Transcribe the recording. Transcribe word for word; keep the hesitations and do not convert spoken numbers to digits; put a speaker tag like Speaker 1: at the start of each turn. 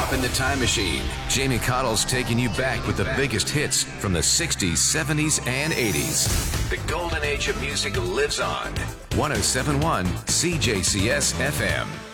Speaker 1: Hop in the time machine. Jamie Cottle's taking you back with the biggest hits from the sixties, seventies, and eighties. The golden age of music lives on. one oh seven point one C J C S F M.